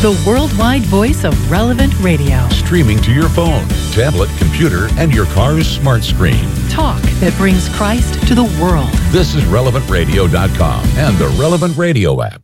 the worldwide voice of Relevant Radio. Streaming to your phone, tablet, computer, and your car's smart screen. Talk that brings Christ to the world. This is RelevantRadio.com and the Relevant Radio app.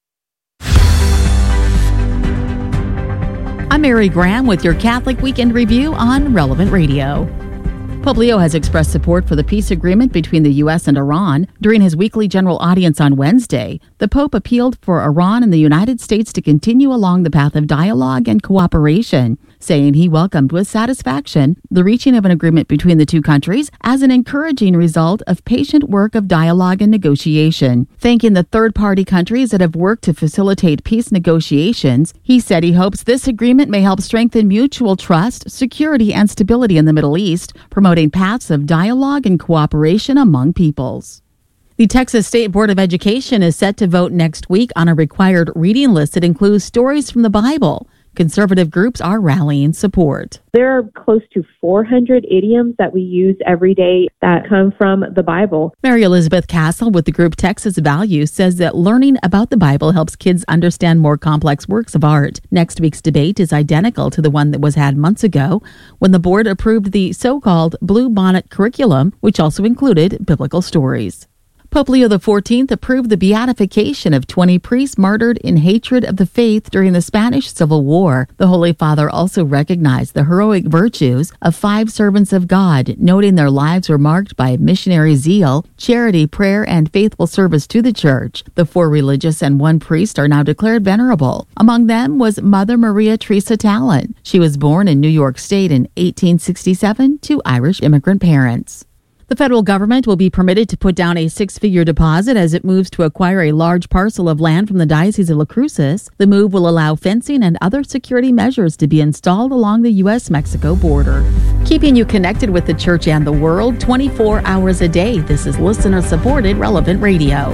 I'm Mary Graham with your Catholic Weekend Review on Relevant Radio. Pope Leo has expressed support for the peace agreement between the U.S. and Iran. During his weekly general audience on Wednesday, the Pope appealed for Iran and the United States to continue along the path of dialogue and cooperation, saying he welcomed with satisfaction the reaching of an agreement between the two countries as an encouraging result of patient work of dialogue and negotiation. Thanking the third-party countries that have worked to facilitate peace negotiations, he said he hopes this agreement may help strengthen mutual trust, security, and stability in the Middle East, promoting paths of dialogue and cooperation among peoples. The Texas State Board of Education is set to vote next week on a required reading list that includes stories from the Bible. Conservative groups are rallying support. There are close to 400 idioms that we use every day that come from the Bible. Mary Elizabeth Castle with the group Texas Values says that learning about the Bible helps kids understand more complex works of art. Next week's debate is identical to the one that was had months ago when the board approved the so-called Blue Bonnet curriculum, which also included biblical stories. Pope Leo XIV approved the beatification of 20 priests martyred in hatred of the faith during the Spanish Civil War. The Holy Father also recognized the heroic virtues of 5 servants of God, noting their lives were marked by missionary zeal, charity, prayer, and faithful service to the Church. The 4 religious and 1 priest are now declared venerable. Among them was Mother Maria Teresa Talon. She was born in New York State in 1867 to Irish immigrant parents. The federal government will be permitted to put down a 6-figure deposit as it moves to acquire a large parcel of land from the Diocese of Las Cruces. The move will allow fencing and other security measures to be installed along the U.S.-Mexico border. Keeping you connected with the Church and the world 24 hours a day. This is listener-supported Relevant Radio.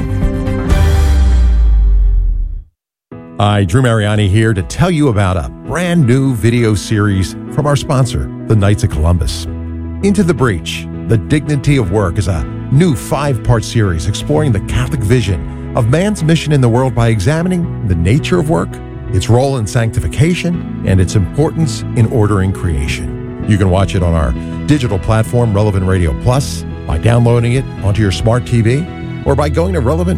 Hi, Drew Mariani here to tell you about a brand new video series from our sponsor, the Knights of Columbus. Into the Breach, The Dignity of Work is a new 5-part series exploring the Catholic vision of man's mission in the world by examining the nature of work, its role in sanctification, and its importance in ordering creation. You can watch it on our digital platform, Relevant Radio Plus, by downloading it onto your smart TV, or by going to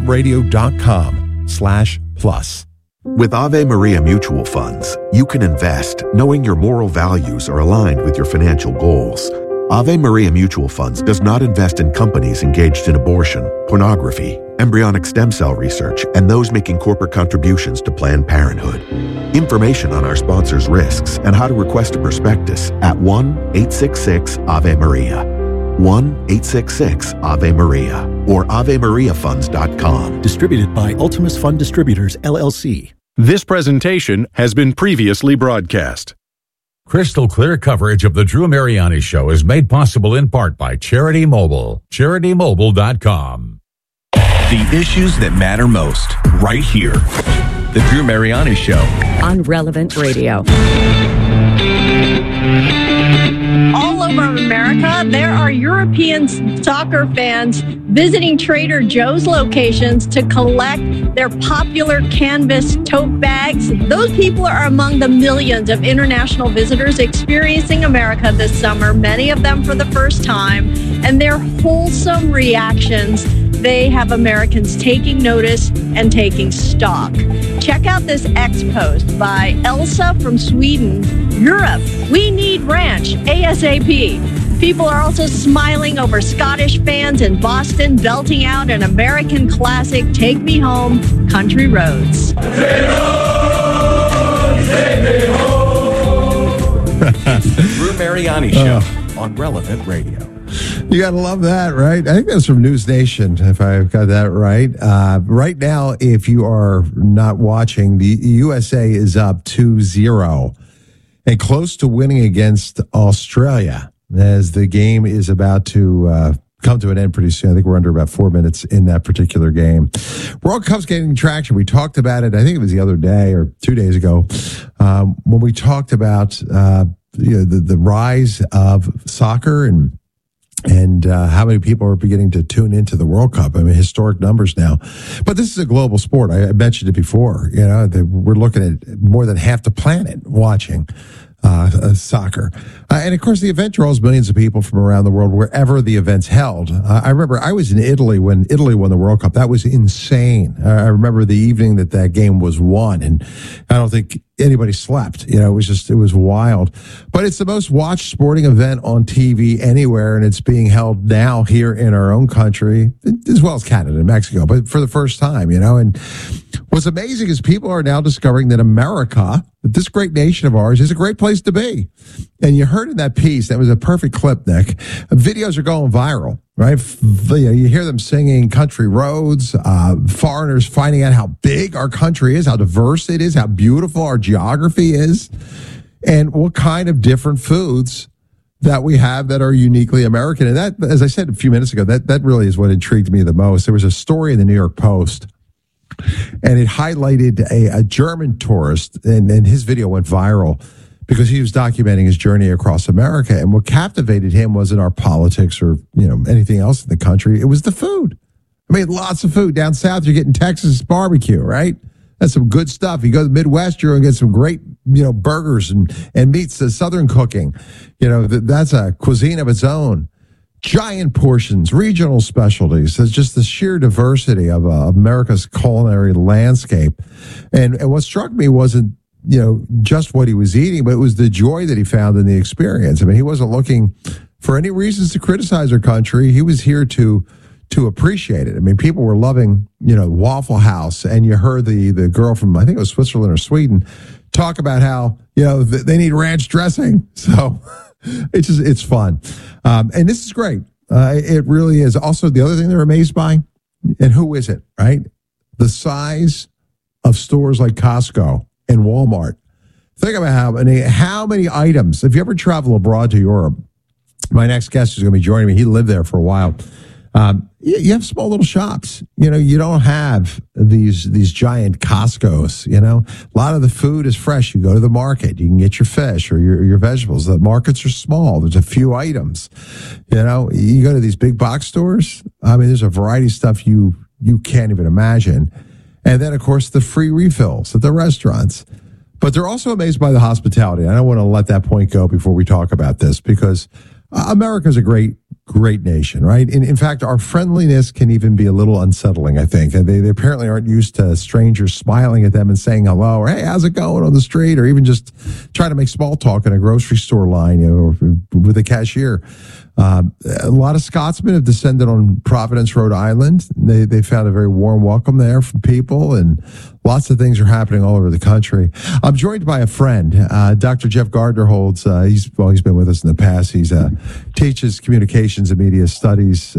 relevantradio.com/plus. With Ave Maria Mutual Funds, you can invest knowing your moral values are aligned with your financial goals. Ave Maria Mutual Funds does not invest in companies engaged in abortion, pornography, embryonic stem cell research, and those making corporate contributions to Planned Parenthood. Information on our sponsors' risks and how to request a prospectus at 1-866-AVE-MARIA, 1-866-AVE-MARIA, or AveMariaFunds.com. Distributed by Ultimus Fund Distributors, LLC. This presentation has been previously broadcast. Crystal clear coverage of the Drew Mariani Show is made possible in part by Charity Mobile. CharityMobile.com. The issues that matter most, right here. The Drew Mariani Show. On Relevant Radio. All over America, there are European soccer fans visiting Trader Joe's locations to collect their popular canvas tote bags. Those people are among the millions of international visitors experiencing America this summer, many of them for the first time, and their wholesome reactions. They have Americans taking notice and taking stock. Check out this X post by Elsa from Sweden. Europe, we need ranch, ASAP. People are also smiling over Scottish fans in Boston belting out an American classic, Take Me Home, Country Roads. Take me home. Drew Mariani Show on Relevant Radio. You got to love that, right? I think that's from News Nation, if I've got that right. Right now, if you are not watching, the USA is up 2-0 and close to winning against Australia as the game is about to come to an end pretty soon. I think we're under about 4 minutes in that particular game. World Cup's getting traction. We talked about it, I think it was the other day or 2 days ago, when we talked about the rise of soccer and And how many people are beginning to tune into the World Cup? I mean, historic numbers now. But this is a global sport. I mentioned it before. We're looking at more than half the planet watching soccer. And of course, the event draws millions of people from around the world wherever the event's held. I remember I was in Italy when Italy won the World Cup. That was insane. I remember the evening that game was won, and I don't think anybody slept. It was wild. But it's the most watched sporting event on TV anywhere, and it's being held now here in our own country, as well as Canada and Mexico, but for the first time, and what's amazing is people are now discovering that America, this great nation of ours, is a great place to be. And you heard in that piece, that was a perfect clip, Nick. Videos are going viral, right? You hear them singing Country Roads, foreigners finding out how big our country is, how diverse it is, how beautiful our geography is, and what kind of different foods that we have that are uniquely American. And that, as I said a few minutes ago, that really is what intrigued me the most. There was a story in the New York Post, and it highlighted a German tourist, and his video went viral because he was documenting his journey across America. And what captivated him wasn't our politics or, anything else in the country. It was the food. I mean, lots of food. Down south, you're getting Texas barbecue, right? That's some good stuff. You go to the Midwest, you're going to get some great, burgers and meats, the Southern cooking. That's a cuisine of its own. Giant portions, regional specialties. There's just the sheer diversity of America's culinary landscape. And what struck me wasn't, just what he was eating, but it was the joy that he found in the experience. I mean, he wasn't looking for any reasons to criticize our country. He was here to appreciate it. I mean, people were loving, Waffle House, and you heard the girl from, I think it was Switzerland or Sweden, talk about how, they need ranch dressing. So it's fun. And this is great. It really is. Also, the other thing they're amazed by, and who is it, right? The size of stores like Costco and Walmart. Think about how many items. If you ever travel abroad to Europe, my next guest is going to be joining me. He lived there for a while. You have small little shops. You don't have these giant Costco's. A lot of the food is fresh. You go to the market, you can get your fish or your vegetables. The markets are small. There's a few items. You go to these big box stores. I mean, there's a variety of stuff you can't even imagine. And then, of course, the free refills at the restaurants. But they're also amazed by the hospitality. I don't want to let that point go before we talk about this, because America's a great nation, right? In fact, our friendliness can even be a little unsettling, I think. They apparently aren't used to strangers smiling at them and saying hello, or hey, how's it going on the street, or even just trying to make small talk in a grocery store line, or with a cashier. A lot of Scotsmen have descended on Providence, Rhode Island. They found a very warm welcome there from people, and lots of things are happening all over the country. I'm joined by a friend, Dr. Jeff Gardner holds. He's been with us in the past. He's teaches communications and media studies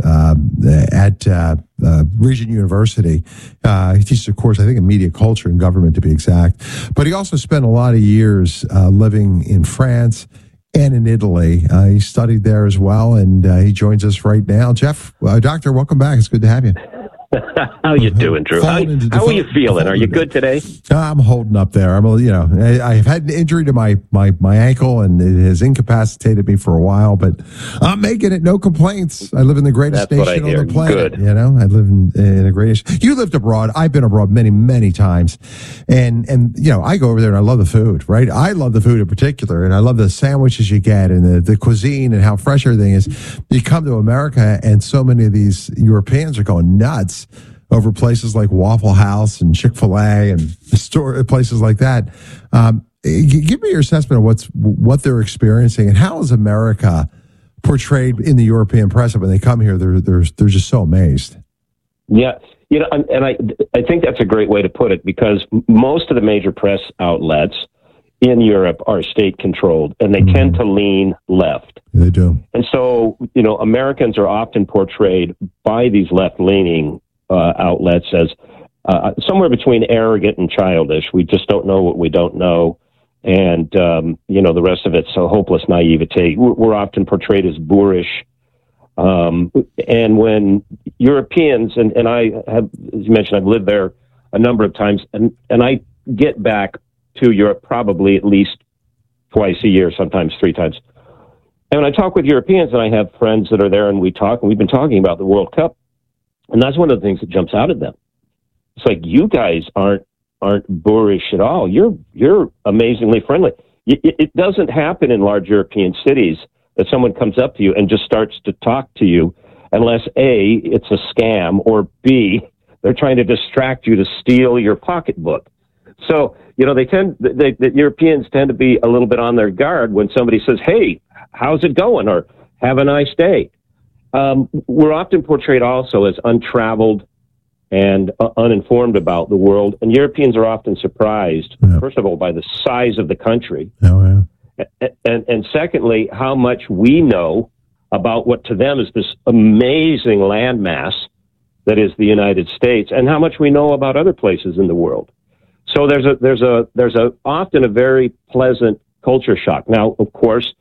at Regent University. He teaches a course, I think, in media culture and government, to be exact. But he also spent a lot of years living in France and in Italy. He studied there as well, and he joins us right now. Jeff, Doctor, welcome back. It's good to have you. How you doing, Drew? How are you feeling? Are you good today? I'm holding up there. I've had an injury to my ankle, and it has incapacitated me for a while, but I'm making it. No complaints. I live in the greatest nation on the planet. Good. I live in a great nation. You lived abroad. I've been abroad many, many times, and I go over there and I love the food. Right? I love the food in particular, and I love the sandwiches you get and the cuisine and how fresh everything is. You come to America, and so many of these Europeans are going nuts over places like Waffle House and Chick-fil-A and places like that. Give me your assessment of what they're experiencing, and how is America portrayed in the European press. When they come here, they're just so amazed. Yeah, and I think that's a great way to put it, because most of the major press outlets in Europe are state-controlled, and they tend to lean left. They do. And so, Americans are often portrayed by these left-leaning outlets as somewhere between arrogant and childish. We just don't know what we don't know. And, the rest of it's a hopeless naivete. We're often portrayed as boorish. And when Europeans, and I have, as you mentioned, I've lived there a number of times, and I get back to Europe probably at least twice a year, sometimes 3 times. And when I talk with Europeans, and I have friends that are there, and we talk, and we've been talking about the World Cup, and that's one of the things that jumps out at them. It's like, you guys aren't boorish at all. You're amazingly friendly. It doesn't happen in large European cities that someone comes up to you and just starts to talk to you unless A, it's a scam, or B, they're trying to distract you to steal your pocketbook. So, the Europeans tend to be a little bit on their guard when somebody says, hey, how's it going? Or have a nice day. We're often portrayed also as untraveled and uninformed about the world. And Europeans are often surprised, first of all, by the size of the country. Oh, yeah. And secondly, how much we know about what to them is this amazing landmass that is the United States, and how much we know about other places in the world. So there's often a very pleasant culture shock. Now, of course,